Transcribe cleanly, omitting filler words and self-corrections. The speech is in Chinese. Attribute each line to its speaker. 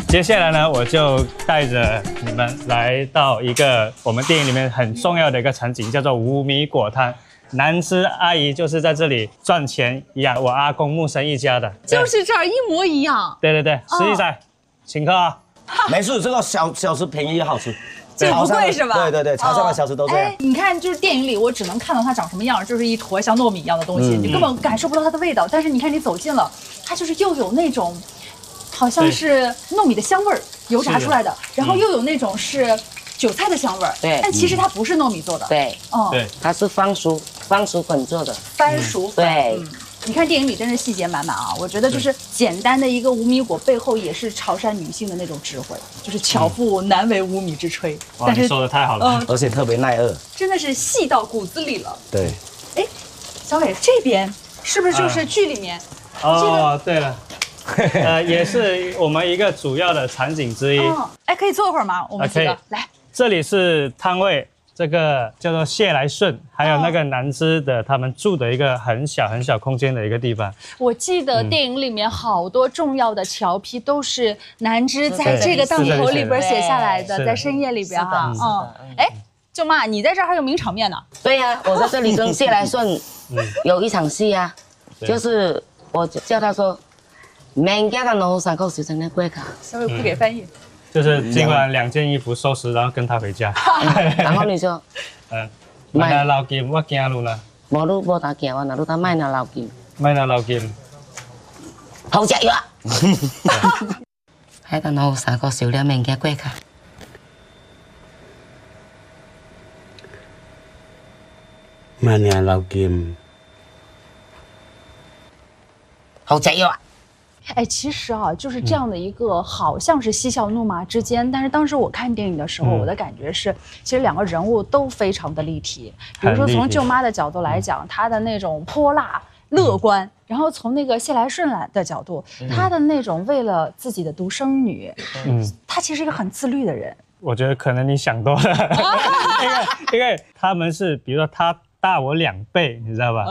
Speaker 1: 接下来呢，我就带着你们来到一个我们电影里面很重要的一个场景，叫做无米果摊。南芝阿姨就是在这里赚钱养我阿公木生一家的，
Speaker 2: 就是这儿一模一样。
Speaker 1: 对对对，实际仔，请客啊！
Speaker 3: 没事，这个小吃便宜也好吃。
Speaker 2: 这不贵是吧？
Speaker 3: 对对对，潮汕的小吃都这样。
Speaker 2: 你看，就是电影里我只能看到它长什么样，就是一坨像糯米一样的东西，你根本感受不到它的味道。但是你看，你走近了，它就是又有那种，好像是糯米的香味儿，油炸出来的，然后又有那种是韭菜的香味儿。
Speaker 4: 对，
Speaker 2: 但其实它不是糯米做的。
Speaker 4: 对，
Speaker 1: 对，
Speaker 4: 它是番薯粉做的。
Speaker 2: 番薯粉。
Speaker 4: 对。
Speaker 2: 你看电影里真是细节满满啊！我觉得就是简单的一个无米果背后也是潮汕女性的那种智慧，就是巧妇难为无米之炊。
Speaker 1: 哇，你说的太好了，
Speaker 3: 而且特别耐饿，
Speaker 2: 真的是细到骨子里了。
Speaker 3: 对。
Speaker 2: 哎，小伟这边是不是就是剧里面？
Speaker 1: 哦，对了，也是我们一个主要的场景之一。
Speaker 2: 哎，可以坐会儿吗？我们几个来。
Speaker 1: 这里是摊位。 这个叫做谢来顺，还有那个南芝的，他们住的一个很小很小空间的一个地方。
Speaker 2: 我记得电影里面好多重要的桥批都是南芝在这个档口里边写下来的，在深夜里边哈。哎，舅妈，你在这儿还有名场面呢？
Speaker 4: 对呀，我在这里跟谢来顺有一场戏啊，就是我叫他说，明家的农山口小城的贵卡。
Speaker 2: 小伟不给翻译。
Speaker 1: 就是今晚2件衣服收拾，然后跟他回家。
Speaker 4: 然后你说，
Speaker 1: 买那老金，我走路啦。
Speaker 4: 无路无大行，我哪路他买那老金？
Speaker 1: 买那老金，
Speaker 4: 好食藥。喺個農山口少了明嘅貴卡。
Speaker 5: 買那老金，
Speaker 4: 好食藥。
Speaker 2: 哎，其实啊，就是这样的一个，好像是嬉笑怒骂之间，但是当时我看电影的时候，我的感觉是，其实两个人物都非常的立体。比如说从舅妈的角度来讲，她的那种泼辣乐观，然后从那个谢来顺来的角度，她的那种为了自己的独生女，她其实是一个很自律的人。
Speaker 1: 我觉得可能你想多了，因为他们是，比如说他大我2倍，你知道吧？